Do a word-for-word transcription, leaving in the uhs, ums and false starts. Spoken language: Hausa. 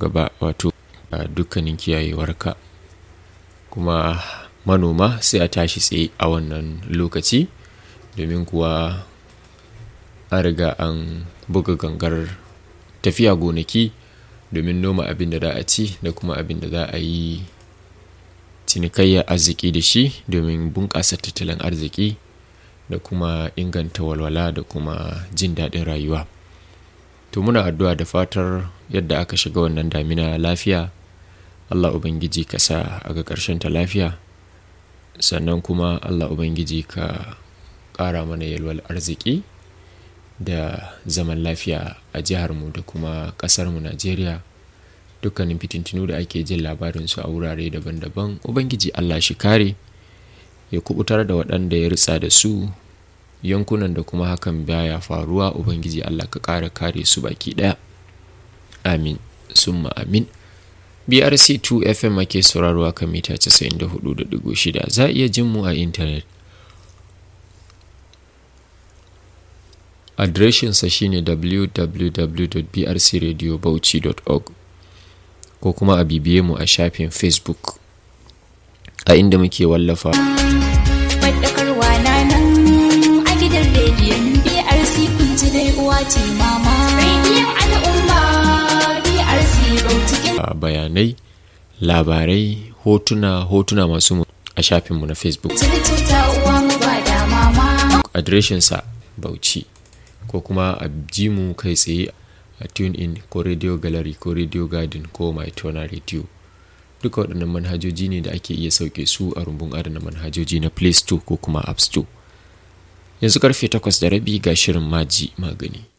gaba, wato dukkanin kiyayewarka. Kuma manoma sai a tashi tsaye a wannan lokaci, domin kuwa an riga an buga gangar tafiya gonaki domin noma abin da za a ci da kuma abin da za a yi cinikayyar arziki da shi domin bunƙasa tattalin arziki da kuma inganta walwala da kuma jin daɗin rayuwa. To muna addu'a da fatar yadda aka shiga wannan damina lafiya, Allah Ubangiji ka sa a ga ƙarshen ta lafiya, sannan kuma Allah Ubangiji ka ƙara mana yalwar arziki da zaman lafiya a jiharmu da kuma ƙasarmu Najeriya. Dukkanin fitintinu da ake jin labarinsu a wurare daban-daban, Ubangiji Allah shi kare, ya kubutar da waɗanda ya ritsa da su yankunan da kuma hakan baya faruwa. Ubangiji Allah ka ƙara kare su baki ɗaya, amin summa amin. B R C two F M ake sauraro kan mita casa'in da hudu da digo shida. Za a iya jin mu a intanet, adireshinsa shine w w w dot b r c radio bauchi dot org, ko kuma a bibiye mu a shafin Facebook, a inda muke wallafa faɗakarwa na nan a gidan rediyon B R C. Kun ji dai uwa ce mama, rediyon al'umma B R C Bauchi. Bayanai, labarai, hotuna hotuna masu a shafinmu na Facebook. Adireshinsa Bauchi, ko kuma a ji mu kai tsaye a tune in ko radio gallery ko radio garden ko my tona radio. Duka waɗannan manhajoji ne da ake iya sauke su a rumbun adana manhajoji na Play Store ko kuma App Store. Yanzu karfe takwas da rabi ga shirin maji magani.